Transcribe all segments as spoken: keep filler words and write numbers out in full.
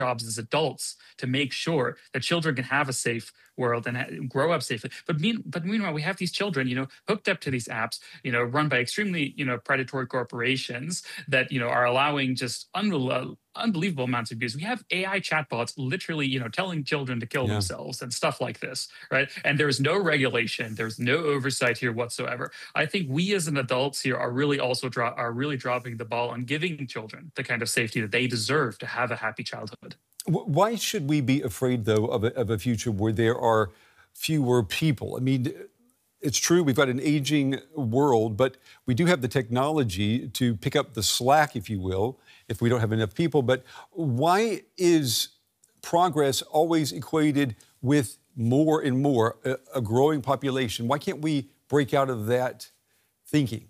jobs as adults to make sure that children can have a safe world and ha- grow up safely. But mean, but meanwhile, we have these children, you know, hooked up to these apps, you know, run by extremely, you know, predatory corporations that, you know, are allowing just unbel- unbelievable amounts of abuse. We have A I chatbots literally, you know, telling children to kill Yeah. themselves and stuff like this, right? And there's no regulation, there's no oversight here whatsoever. I think we as an adults here are really also dro- are really dropping the ball on giving children the kind of safety that they deserve to have a happy childhood. Wh- Why should we be afraid, though, of a, of a future where there are fewer people? I mean, it's true, we've got an aging world, but we do have the technology to pick up the slack, if you will, if we don't have enough people. But why is progress always equated with more and more, a, a growing population? Why can't we break out of that thinking?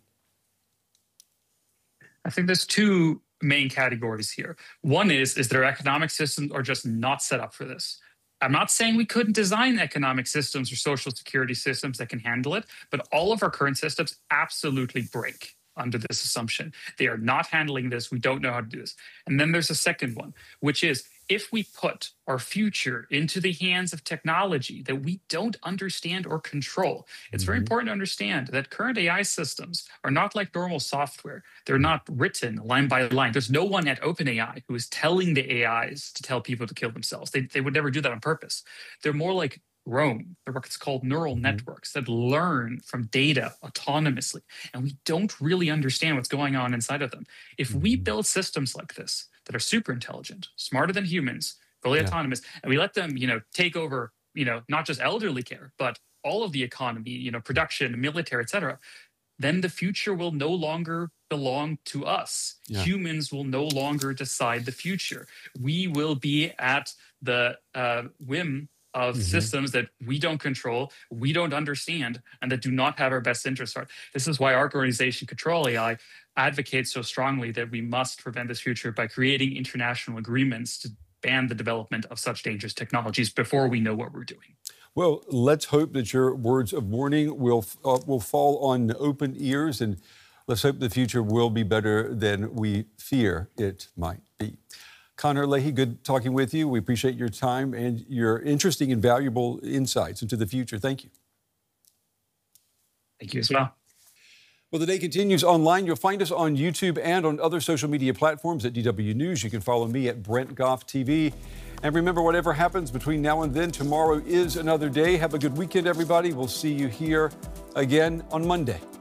I think there's two main categories here. One is is their economic systems are just not set up for this. I'm not saying we couldn't design economic systems or social security systems that can handle it, but all of our current systems absolutely break under this assumption. They are not handling this. We don't know how to do this. And then there's a second one, which is if we put our future into the hands of technology that we don't understand or control, it's very Mhm. important to understand that current A I systems are not like normal software. They're not written line by line. There's no one at OpenAI who is telling the A Is to tell people to kill themselves. They, they would never do that on purpose. They're more like Rome, they're what's called neural Mhm. networks that learn from data autonomously. And we don't really understand what's going on inside of them. If we Mhm. build systems like this that are super intelligent, smarter than humans, fully Yeah. autonomous, and we let them, you know, take over, you know, not just elderly care, but all of the economy, you know, production, military, et cetera, then the future will no longer belong to us. Yeah. Humans will no longer decide the future. We will be at the uh, whim of Mhm. systems that we don't control, we don't understand, and that do not have our best interests at heart. This is why our organization, Control A I, advocates so strongly that we must prevent this future by creating international agreements to ban the development of such dangerous technologies before we know what we're doing. Well, let's hope that your words of warning will uh, will fall on open ears, and let's hope the future will be better than we fear it might be. Connor Leahy, good talking with you. We appreciate your time and your interesting and valuable insights into the future. Thank you. Thank you as well. Well, the day continues online. You'll find us on YouTube and on other social media platforms at D W News. You can follow me at Brent Goff T V. And remember, whatever happens between now and then, tomorrow is another day. Have a good weekend, everybody. We'll see you here again on Monday.